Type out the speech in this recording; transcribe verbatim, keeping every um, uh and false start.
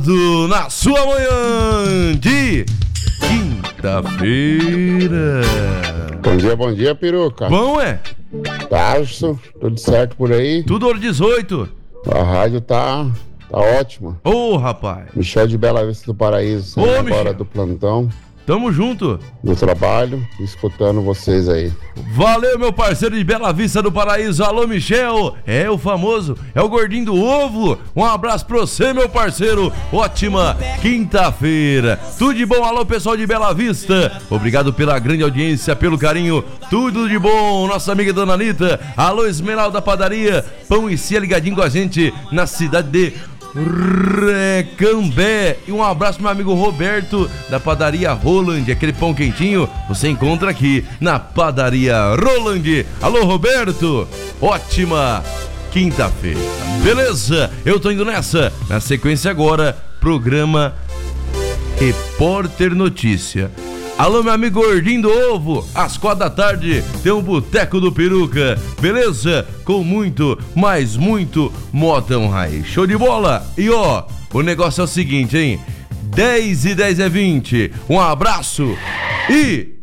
Na sua manhã de quinta-feira. Bom dia, bom dia, peruca. Bom, é? Tarso, tudo certo por aí? Tudo hora dezoito. A rádio tá, tá ótima. Ô, rapaz. Michel de Bela Vista do Paraíso, Ô, saindo agora Michel. do plantão, Tamo junto. do trabalho, escutando vocês aí. Valeu, meu parceiro de Bela Vista do Paraíso. Alô, Michel. É o famoso, é o gordinho do ovo. Um abraço pra você, meu parceiro. Ótima quinta-feira. Tudo de bom, alô, pessoal de Bela Vista. Obrigado pela grande audiência, pelo carinho. Tudo de bom, nossa amiga Dona Anitta. Alô, Esmeralda Padaria. Pão e Cia ligadinho com a gente na cidade de Recambé. E um abraço pro meu amigo Roberto da padaria Roland. Aquele pão quentinho você encontra aqui na padaria Roland. Alô, Roberto, ótima quinta-feira, beleza? Eu tô indo nessa. Na sequência agora, programa Repórter Notícia. Alô, meu amigo gordinho do ovo, às quatro da tarde tem um Boteco do Peruca, beleza? Com muito, mas muito modão raiz. Show de bola? E ó, o negócio é o seguinte, hein? dez e dez é vinte. Um abraço e